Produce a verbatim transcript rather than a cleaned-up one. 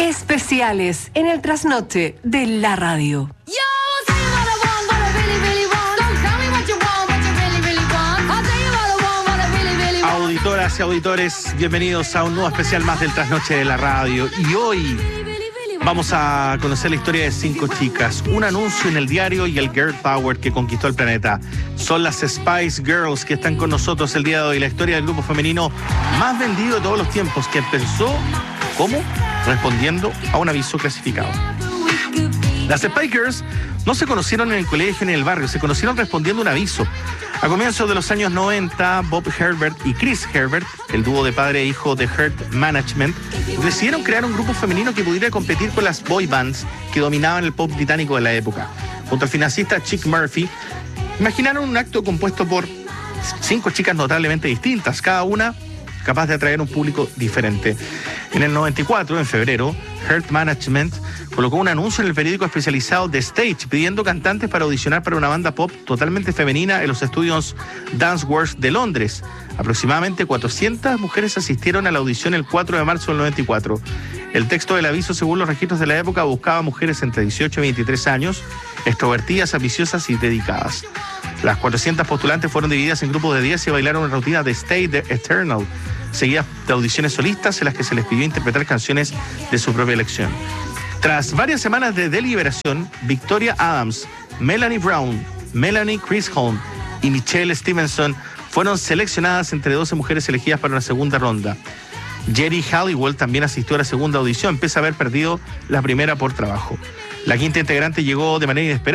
Especiales en el trasnoche de la radio. Auditoras y auditores, bienvenidos a un nuevo especial más del trasnoche de la radio. Y hoy vamos a conocer la historia de cinco chicas, un anuncio en el diario y el Girl Power que conquistó el planeta. Son las Spice Girls que están con nosotros el día de hoy. La historia del grupo femenino más vendido de todos los tiempos, que empezó, ¿cómo? Respondiendo a un aviso clasificado. Las Spice Girls no se conocieron en el colegio ni en el barrio, se conocieron respondiendo a un aviso. A comienzos de los años noventa, Bob Herbert y Chris Herbert, el dúo de padre e hijo de Heart Management, decidieron crear un grupo femenino que pudiera competir con las boy bands que dominaban el pop británico de la época. Junto al financista Chick Murphy, imaginaron un acto compuesto por cinco chicas notablemente distintas, cada una capaz de atraer un público diferente. En el noventa y cuatro, en febrero, Heart Management colocó un anuncio en el periódico especializado The Stage pidiendo cantantes para audicionar para una banda pop totalmente femenina en los estudios Danceworks de Londres. Aproximadamente cuatrocientas mujeres asistieron a la audición el cuatro de marzo del noventa y cuatro. El texto del aviso, según los registros de la época, buscaba mujeres entre dieciocho y veintitrés años, extrovertidas, ambiciosas y dedicadas. Las cuatrocientas postulantes fueron divididas en grupos de diez y bailaron una rutina de Stay the Eternal, seguidas de audiciones solistas en las que se les pidió interpretar canciones de su propia elección. Tras varias semanas de deliberación, Victoria Adams, Melanie Brown, Melanie Chisholm y Michelle Stevenson fueron seleccionadas entre doce mujeres elegidas para una segunda ronda. Jerry Halliwell también asistió a la segunda audición, pese a haber perdido la primera por trabajo. La quinta integrante llegó de manera inesperada